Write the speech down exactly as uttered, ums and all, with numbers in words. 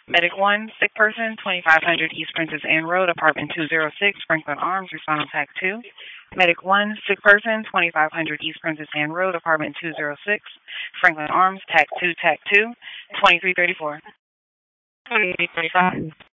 Medic one, sick person, twenty-five hundred East Princess Anne Road, apartment two oh six, Franklin Arms, respond on tac two. Medic one, sick person, twenty-five hundred East Princess Anne Road, apartment two oh six, Franklin Arms, tac two, tac two, twenty-three thirty-four. twenty-three thirty-five.